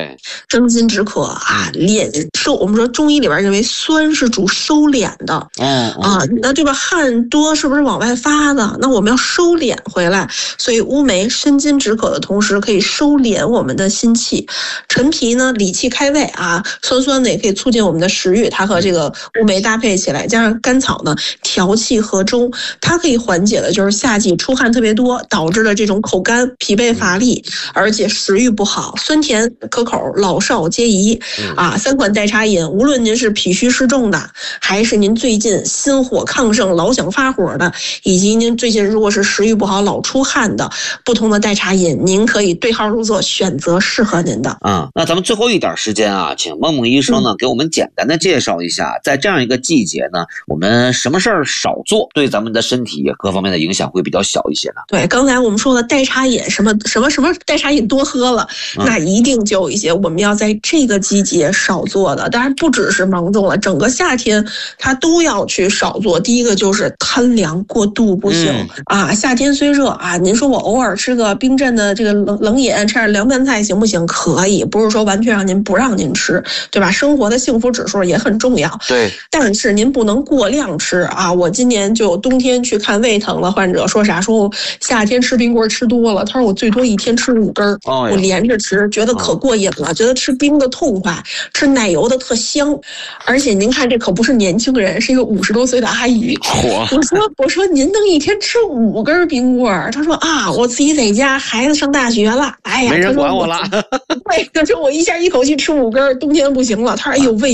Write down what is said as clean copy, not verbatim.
对， 生津止渴啊，我们说中医里边认为酸是主收敛的，那对吧？汗多是不是往外发的？那我们要收敛回来，所以乌梅生津止渴的同时可以收敛我们的心气。陈皮呢，理气开胃啊，酸酸的也可以促进我们的食欲。它和这个乌梅搭配起来，加上甘草呢，调气和中，它可以缓解的就是夏季出汗特别多导致的这种口干、疲惫乏力，而且食欲不好，酸甜可口，老少皆宜啊。3款代茶饮，无论您是脾虚湿重的，还是您最近心火亢盛、老想发火的，以及您最近如果是食欲不好、老出汗的，不同的代茶饮，您可以对号入座，选择适合您的。 那咱们最后一点时间啊，请梦梦医生呢给我们简单的介绍一下，在这样一个季节呢，我们什么事儿少做，对咱们的身体各方面的影响会比较小一些呢？ 对，刚才我们说的代茶饮，什么代茶饮多喝了，那一定就有一些我们要在这个季节少做的。当然不只是芒种了，整个夏天它都要去少做。第一个就是贪凉过度不行啊，夏天虽热啊，您说我偶尔吃个冰镇的这个冷饮，吃点凉拌菜行不行？可以，不是说完全不让您吃，对吧？生活的幸福指数也很重要。 对， 但是您不能过量吃啊。我今年就冬天去看胃疼了患者，说啥？说我夏天吃冰棍吃多了，他说我最多一天吃5根，我连着吃，觉得可过瘾了，觉得吃冰的痛快，吃奶油的特香。而且您看，这可不是年轻人，是一个50多岁的阿姨。我说您能一天吃5根冰棍？他说啊，我自己在家，孩子上大学了，哎呀， 没人管我了。 对，他说我一口气吃5根，冬天不行了。他说哎呦胃